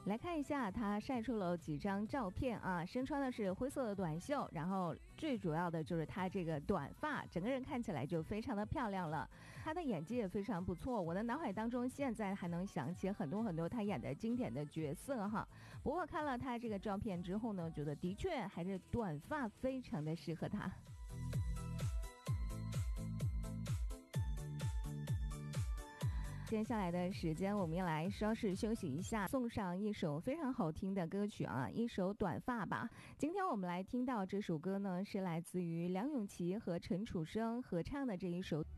来看一下，他晒出了几张照片啊，身穿的是灰色的短袖，然后最主要的就是他这个短发，整个人看起来就非常的漂亮了。他的演技也非常不错，我的脑海当中现在还能想起很多他演的经典的角色哈。不过看了他这个照片之后呢，觉得的确还是短发非常的适合他。接下来的时间我们要来稍事休息一下，送上一首非常好听的歌曲啊，一首短发吧。今天我们来听到这首歌呢，是来自于梁咏琪和陈楚生合唱的这一首